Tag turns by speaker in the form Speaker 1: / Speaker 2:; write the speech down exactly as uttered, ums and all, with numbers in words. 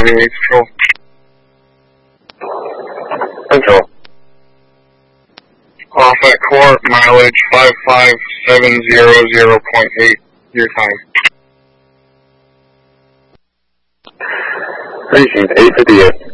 Speaker 1: Navy eight Control.
Speaker 2: Control.
Speaker 1: Off at court, mileage five five seven zero zero point eight, your time.
Speaker 2: Precinct eight fifty-eight.